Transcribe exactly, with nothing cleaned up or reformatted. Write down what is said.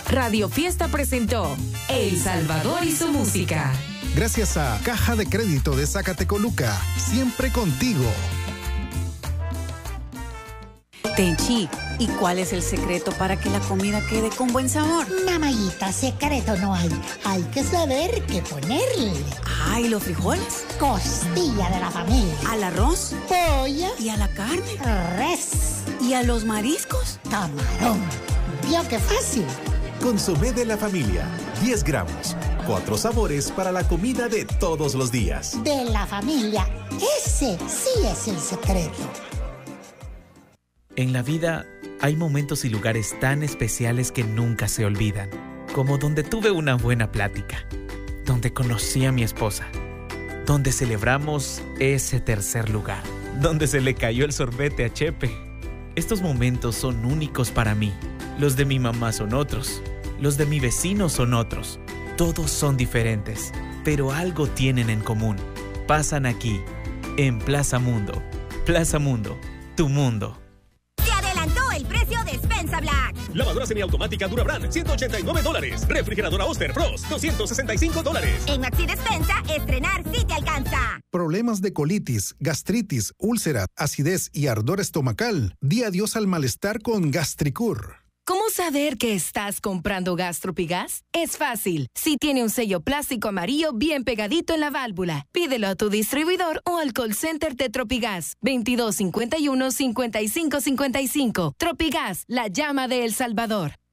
Radio Fiesta presentó El Salvador y su música. Gracias a Caja de Crédito de Zacatecoluca, siempre contigo. Tenchi, ¿y cuál es el secreto para que la comida quede con buen sabor? Mamayita, secreto no hay. Hay que saber qué ponerle. Ah, ¿y los frijoles? Costilla de la familia. ¿Al arroz? Polla. ¿Y a la carne? Res. ¿Y a los mariscos? Camarón. ¿Vio qué fácil? Consomé de la familia, diez gramos. Cuatro sabores para la comida de todos los días. De la familia, ese sí es el secreto. En la vida hay momentos y lugares tan especiales que nunca se olvidan, como donde tuve una buena plática, donde conocí a mi esposa, donde celebramos ese tercer lugar, donde se le cayó el sorbete a Chepe. Estos momentos son únicos para mí. Los de mi mamá son otros, los de mi vecino son otros. Todos son diferentes, pero algo tienen en común. Pasan aquí, en Plaza Mundo. Plaza Mundo, tu mundo. El precio de Despensa Black. Lavadora semiautomática Durabrand, ciento ochenta y nueve dólares. Refrigeradora Oster Frost, doscientos sesenta y cinco dólares. En Maxi Despensa, estrenar sí te alcanza. Problemas de colitis, gastritis, úlcera, acidez y ardor estomacal. Di adiós al malestar con Gastricur. ¿Cómo saber que estás comprando Gastropigas? Es fácil. Si tiene un sello plástico amarillo bien pegadito en la válvula, pídelo a tu distribuidor o al call center de Tropigas. veintidós cincuenta y uno, cincuenta y cinco cincuenta y cinco. Tropigas, la llama de El Salvador.